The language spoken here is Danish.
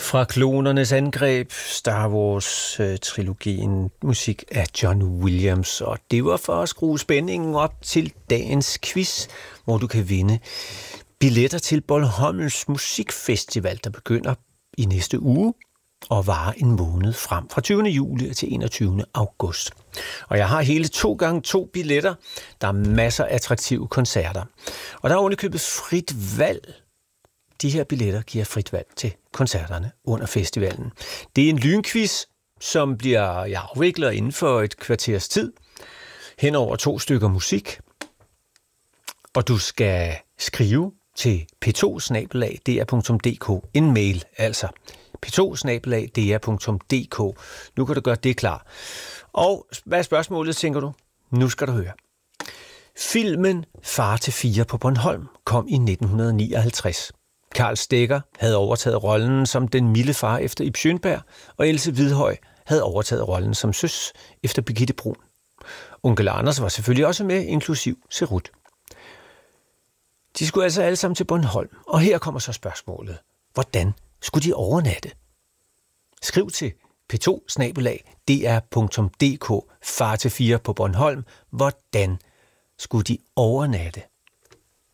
Fra Klonernes angreb, Star Wars-trilogien, musik af John Williams. Og det var for at skrue spændingen op til dagens quiz, hvor du kan vinde billetter til Bornholms Musikfestival, der begynder i næste uge og varer en måned frem, fra 20. juli til 21. august. Og jeg har hele 2x2 billetter. Der er masser af attraktive koncerter. Og der er ovenikøbet frit valg. De her billetter giver frit valg til koncerterne under festivalen. Det er en lynquiz, som bliver afviklet inden for et kvarters tid, hen over 2 stykker musik. Og du skal skrive til p2@dr.dk. En mail, altså p2@dr.dk. Nu kan du gøre det klar. Og hvad er spørgsmålet, tænker du? Nu skal du høre. Filmen Far til 4 på Bornholm kom i 1959. Carl Stegger havde overtaget rollen som den milde far efter Ib Schønberg, og Else Hvidhøj havde overtaget rollen som søs efter Birgitte Brun. Onkel Anders var selvfølgelig også med, inklusiv Serut. De skulle altså alle sammen til Bornholm, og her kommer så spørgsmålet. Hvordan skulle de overnatte? Skriv til p2@dr.dk. Far til 4 på Bornholm. Hvordan skulle de overnatte?